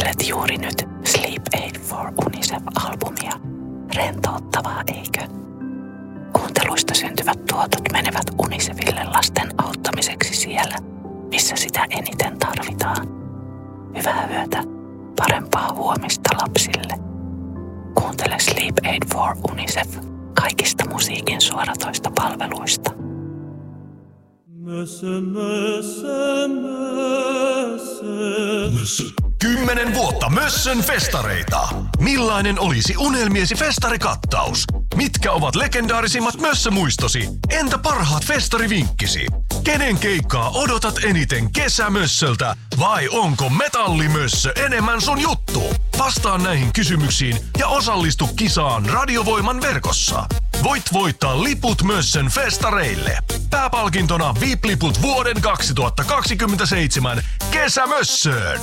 Kuuntelet juuri nyt Sleep Aid for UNICEF-albumia. Rentouttavaa, eikö? Kuunteluista syntyvät tuotot menevät UNICEFille lasten auttamiseksi siellä, missä sitä eniten tarvitaan. Hyvää yötä, parempaa huomista lapsille. Kuuntele Sleep Aid for UNICEF kaikista musiikin suoratoista palveluista. 10 vuotta Mössön festareita. Millainen olisi unelmiesi festarikattaus? Mitkä ovat legendaarisimmat Mössö-muistosi? Entä parhaat festarivinkkisi? Kenen keikkaa odotat eniten kesämössöltä? Vai onko metallimössö enemmän sun juttu? Vastaa näihin kysymyksiin ja osallistu kisaan Radiovoiman verkossa. Voit voittaa liput Mössön festareille. Pääpalkintona VIP-liput vuoden 2027 kesämössöön.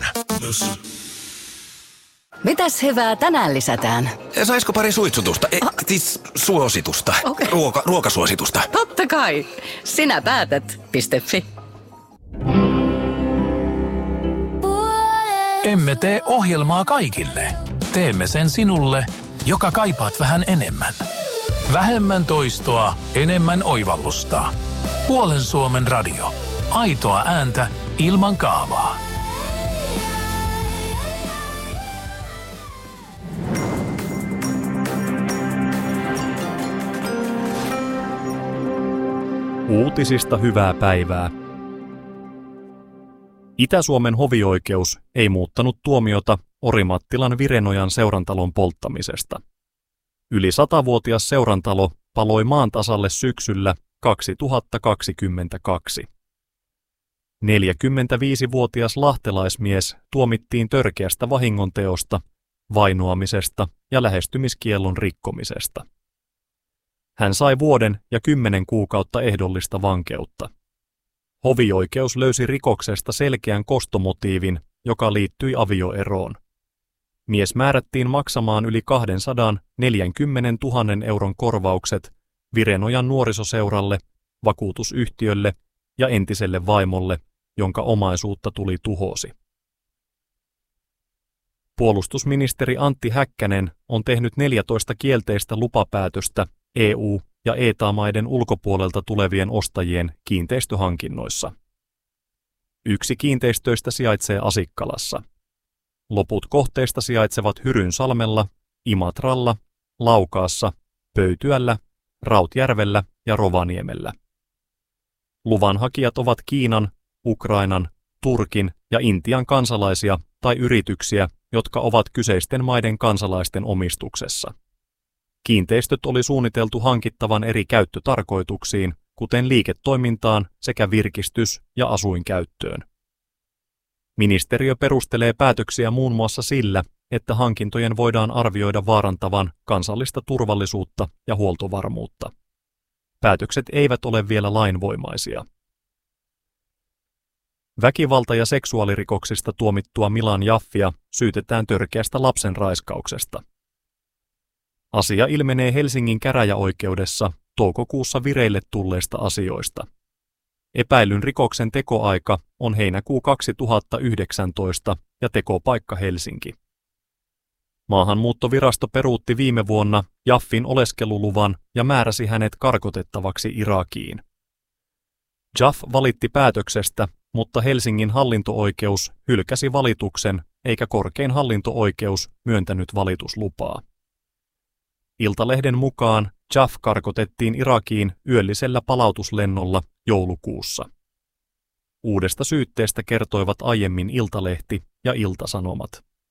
Mitäs hyvää tänään lisätään? Saisiko pari suitsutusta? Siis suositusta. Okay. Ruokasuositusta. Totta kai. Sinä päätät. .fi. Emme tee ohjelmaa kaikille. Teemme sen sinulle, joka kaipaat vähän enemmän. Vähemmän toistoa, enemmän oivallusta. Puolen Suomen radio. Aitoa ääntä ilman kaavaa. Uutisista hyvää päivää. Itä-Suomen hovioikeus ei muuttanut tuomiota Orimattilan Virenojan seurantalon polttamisesta. Yli 100-vuotias seurantalo paloi maan tasalle syksyllä 2022. 45-vuotias lahtelaismies tuomittiin törkeästä vahingonteosta, vainoamisesta ja lähestymiskiellon rikkomisesta. Hän sai vuoden ja 10 kuukautta ehdollista vankeutta. Hovioikeus löysi rikoksesta selkeän kostomotiivin, joka liittyi avioeroon. Mies määrättiin maksamaan yli 240 000 euron korvaukset Virenojan nuorisoseuralle, vakuutusyhtiölle ja entiselle vaimolle, jonka omaisuutta tuli tuhosi. Puolustusministeri Antti Häkkänen on tehnyt 14 kielteistä lupapäätöstä EU- ja ETA-maiden ulkopuolelta tulevien ostajien kiinteistöhankinnoissa. Yksi kiinteistöistä sijaitsee Asikkalassa. Loput kohteista sijaitsevat Hyrynsalmella, Imatralla, Laukaassa, Pöytyällä, Rautjärvellä ja Rovaniemellä. Luvanhakijat ovat Kiinan, Ukrainan, Turkin ja Intian kansalaisia tai yrityksiä, jotka ovat kyseisten maiden kansalaisten omistuksessa. Kiinteistöt oli suunniteltu hankittavan eri käyttötarkoituksiin, kuten liiketoimintaan sekä virkistys- ja asuinkäyttöön. Ministeriö perustelee päätöksiä muun muassa sillä, että hankintojen voidaan arvioida vaarantavan kansallista turvallisuutta ja huoltovarmuutta. Päätökset eivät ole vielä lainvoimaisia. Väkivalta- ja seksuaalirikoksista tuomittua Milan Jaffia syytetään törkeästä lapsenraiskauksesta. Asia ilmenee Helsingin käräjäoikeudessa toukokuussa vireille tulleista asioista. Epäillyn rikoksen tekoaika on heinäkuu 2019 ja tekopaikka Helsinki. Maahanmuuttovirasto peruutti viime vuonna Jaffin oleskeluluvan ja määräsi hänet karkotettavaksi Irakiin. Jaff valitti päätöksestä, mutta Helsingin hallinto-oikeus hylkäsi valituksen eikä korkein hallinto-oikeus myöntänyt valituslupaa. Iltalehden mukaan Jaff karkotettiin Irakiin yöllisellä palautuslennolla joulukuussa. Uudesta syytteestä kertoivat aiemmin Iltalehti ja Ilta-Sanomat.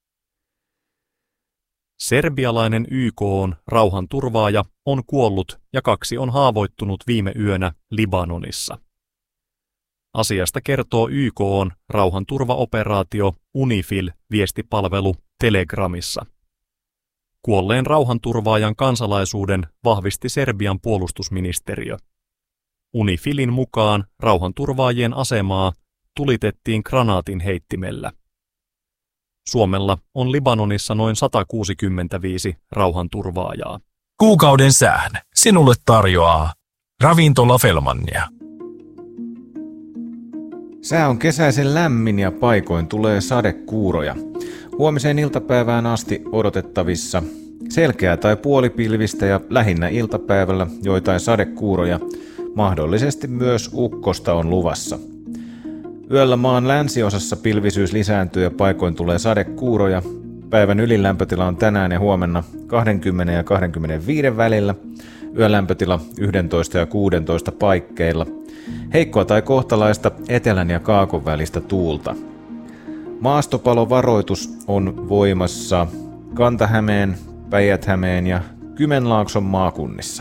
Serbialainen YK:n rauhanturvaaja on kuollut ja 2 on haavoittunut viime yönä Libanonissa. Asiasta kertoo YK:n rauhanturvaoperaatio UNIFIL-viestipalvelu Telegramissa. Kuolleen rauhanturvaajan kansalaisuuden vahvisti Serbian puolustusministeriö. UNIFILin mukaan rauhanturvaajien asemaa tulitettiin granaatin heittimellä. Suomella on Libanonissa noin 165 rauhanturvaajaa. Kuukauden sään sinulle tarjoaa Ravintola Felmania. Sää on kesäisen lämmin ja paikoin tulee sadekuuroja. Huomiseen iltapäivään asti odotettavissa selkeää tai puolipilvistä ja lähinnä iltapäivällä joitain sadekuuroja. Mahdollisesti myös ukkosta on luvassa. Yöllä maan länsiosassa pilvisyys lisääntyy ja paikoin tulee sadekuuroja. Päivän ylilämpötila on tänään ja huomenna 20 ja 25 välillä. Yölämpötila 11 ja 16 paikkeilla. Heikkoa tai kohtalaista etelän ja kaakon välistä tuulta. Maastopalovaroitus on voimassa Kanta-Hämeen, Päijät-Hämeen ja Kymenlaakson maakunnissa.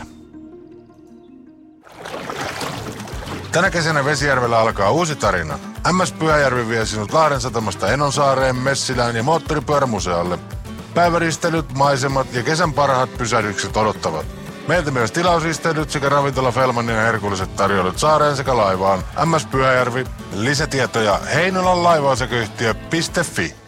Tänä kesänä Vesijärvellä alkaa uusi tarina. MS Pyhäjärvi vie sinut Lahden satamasta Enonsaareen, Messilään ja moottoripyörämuseolle. Päiväristelyt, maisemat ja kesän parhaat pysähdykset odottavat. Meiltä myös tilausristeilyt sekä ravintola Felmanin ja herkulliset tarjoilut saareen sekä laivaan. MS Pyhäjärvi. Lisätietoja Heinolan laivaosakeyhtiö.fi.